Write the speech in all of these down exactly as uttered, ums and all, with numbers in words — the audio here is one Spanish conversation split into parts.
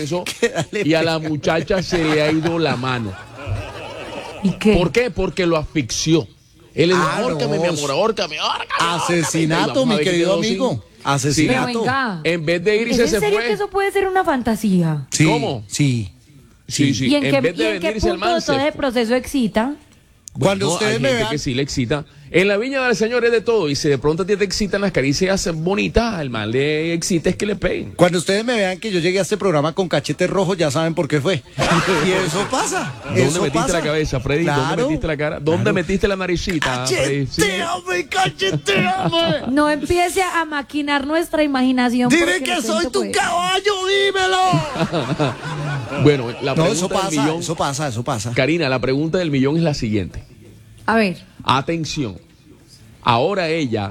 comenzó y a la muchacha se le ha ido la mano. ¿Y qué? ¿Por qué? Porque lo asfixió. Él le dijo, Ah, ahórcame, no. mi amor, ahórcame, ahórcame. Asesinato, mi querido amigo. Asesinato. Pero venga. En vez de ¿Es irse en se serio fue. que eso puede ser una fantasía? Sí, ¿Cómo? Sí. Sí, sí. ¿Y en, qué, vez de y en qué venirse al punto de todo man, ese se- proceso excita? Cuando No, ustedes hay me gente vean, que sí le excita. En la viña del Señor es de todo. Y si de pronto a ti te excitan las caricias bonitas, al mal le excita es que le peguen. cuando ustedes me vean que yo llegué a este programa con cachete rojo, ya saben por qué fue. Y eso pasa. ¿Dónde eso metiste pasa. la cabeza, Freddy? ¿Dónde Claro. metiste la cara? ¿Dónde Claro. metiste la naricita, Freddy? Sí. Cacheteame, cacheteame. No empiece a maquinar nuestra imaginación. Dime porque que de soy pronto tu puede- caballo, dímelo. Bueno, la No, pregunta eso del pasa, millón. eso pasa, eso pasa. Karina, la pregunta del millón es la siguiente. A ver, Atención. Ahora ella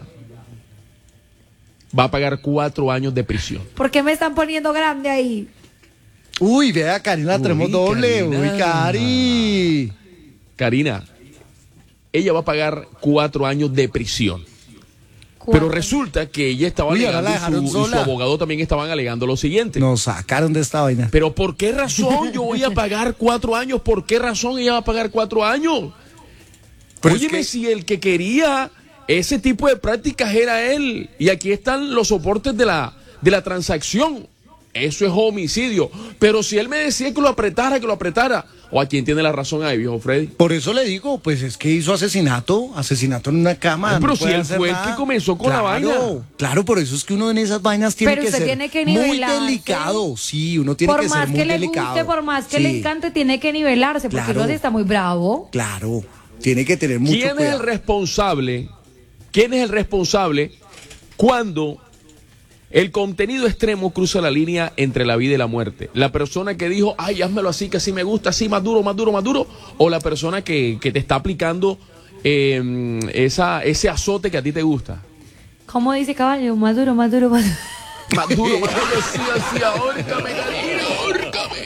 va a pagar cuatro años de prisión. ¿por qué me están poniendo grande ahí? Uy, vea, Karina, la Uy, tenemos doble. Karina. Uy, Cari. Karina, ella va a pagar cuatro años de prisión. Cuatro. Pero resulta que ella estaba Uy, ahora alegando la dejaron y su, y su sola. abogado también estaban alegando lo siguiente. Nos sacaron de esta vaina. Pero ¿por qué razón yo voy a pagar cuatro años? ¿Por qué razón ella va a pagar cuatro años? Pero es Óyeme, que- si el que quería ese tipo de prácticas era él. Y aquí están los soportes de la, de la transacción. Eso es homicidio. Pero si él me decía que lo apretara, que lo apretara. ¿O a quién tiene la razón ahí, viejo Freddy? Por eso le digo, pues es que hizo asesinato, asesinato en una cama. Ay, pero no si puede él hacer fue el nada. que comenzó con la Claro, vaina. Claro, por eso es que uno en esas vainas tiene Pero que usted ser tiene que muy nivelarse. delicado. Sí, uno tiene Por que ser más muy que le delicado. guste, por más que Sí, le encante, tiene que nivelarse, porque Claro. uno sí está muy bravo. Claro, tiene que tener mucho ¿Quién es cuidado. el responsable? ¿Quién es el responsable cuando el contenido extremo cruza la línea entre la vida y la muerte? ¿La persona que dijo, ay, házmelo así, que así me gusta, así, más duro, más duro, más duro? ¿O la persona que, que te está aplicando eh, esa, ese azote que a ti te gusta? ¿Cómo dice caballo? Más duro, más duro, más duro. Más duro, más duro, así, así, ahórcame, Karina, ahórcame.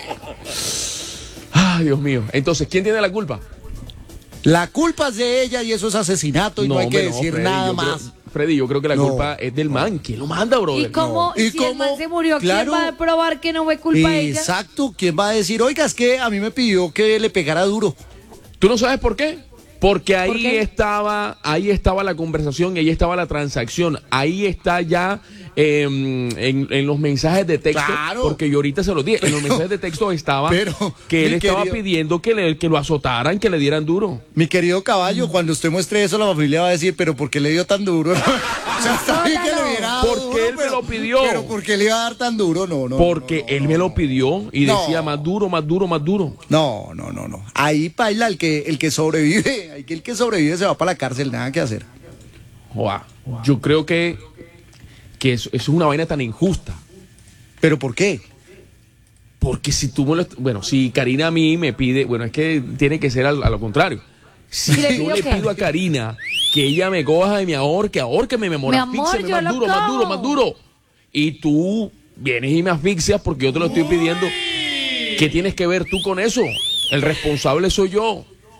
Ay, Dios mío. Entonces, ¿quién tiene la culpa? La culpa es de ella y eso es asesinato y no, hay que hombre, no, decir Freddy, nada yo creo- más. Freddy, yo creo que la No. culpa es del man. ¿Quién lo manda, brother? ¿Y cómo? No. ¿Y Si el cómo? man se murió, Claro. ¿quién va a probar que no fue culpa de ella? Exacto, ¿quién va a decir, oiga, es que a mí me pidió que le pegara duro? ¿Tú no sabes por qué? Porque ahí ¿Por qué? estaba, ahí estaba la conversación y ahí estaba la transacción. Ahí está ya eh, en, en los mensajes de texto. Claro. Porque yo ahorita se los dije. En los mensajes de texto estaba pero, que él mi estaba querido- pidiendo que, le, que lo azotaran, que le dieran duro. Mi querido caballo, cuando usted muestre eso, la familia va a decir, pero ¿por qué le dio tan duro? O sea, está bien que le hubiera dado Porque duro, él me pero- lo pidió. Pero ¿por qué le iba a dar tan duro? No, no. Porque no, no, él me lo pidió y No. decía más duro, más duro, más duro. No, no, no, no. Ahí baila el que, el que sobrevive. Ahí que el que sobrevive se va para la cárcel, nada que hacer. Joa, yo creo que, que eso, eso es una vaina tan injusta. ¿Pero por qué? Porque si tú me lo... Bueno, si Karina a mí me pide... Bueno, es que tiene que ser a, a lo contrario. Si ¿Y le yo pido le qué? pido a Karina que ella me coja y me ahorque, ahorqueme, me Mi amor, asfíxiame yo más lo duro, más duro, cojo. más duro. Y tú vienes y me asfixias porque yo te lo estoy pidiendo. ¿Qué tienes que ver tú con eso? El responsable soy yo.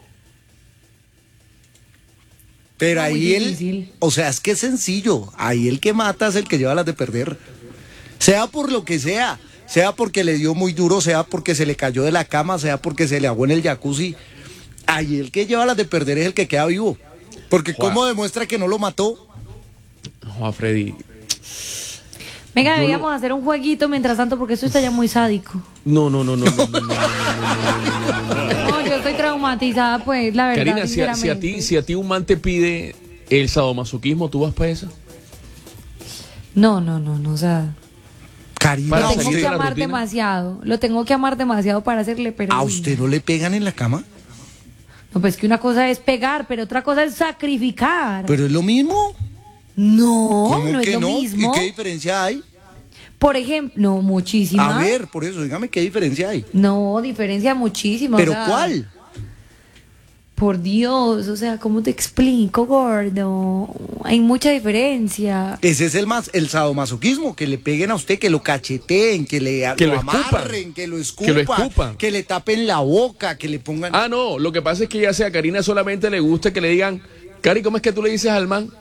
Pero Está muy ahí él, difícil. o sea, es que es sencillo. Ahí el que mata es el que lleva las de perder. Sea por lo que sea. Sea porque le dio muy duro, sea porque se le cayó de la cama, sea porque se le ahogó en el jacuzzi. Ahí el que lleva las de perder es el que queda vivo. Porque Juan. ¿cómo demuestra que no lo mató? Joa, Freddy. Venga, Yo deberíamos lo- hacer un jueguito mientras tanto, porque esto está ya muy sádico. No, no, no, no, no, no, no, no, no, no, no, no, no. No, yo estoy traumatizada, pues, la verdad, Karina, si a, si a sinceramente. ti, si a ti un man te pide el sadomasoquismo, ¿tú vas para eso? No, no, no, no, o sea... Karina, Para Lo ¿a tengo salir que de la amar rutina. demasiado. Lo tengo que amar demasiado para hacerle, pero... ¿a usted no le pegan en la cama? No, pues que una cosa es pegar, pero otra cosa es sacrificar. ¿Pero es lo mismo? No, ¿Cómo no es que lo no? mismo. ¿Y qué diferencia hay? Por ejemplo, no, muchísima. A ver, por eso, dígame qué diferencia hay. No, diferencia muchísima. o ¿Pero sea, cuál? Por Dios, o sea, ¿cómo te explico, gordo? Hay mucha diferencia. Ese es el más, el sadomasoquismo, que le peguen a usted, que lo cacheteen, que le Que lo lo escupan. amarren, que lo escupan, Que lo escupan. que le tapen la boca, que le pongan... Ah, no, lo que pasa es que ya sea a Karina solamente le gusta que le digan, Cari, ¿cómo es que tú le dices al man?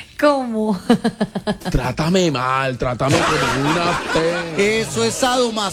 ¿Cómo? Trátame mal, trátame como una... pe-". Eso es sadomasoquismo.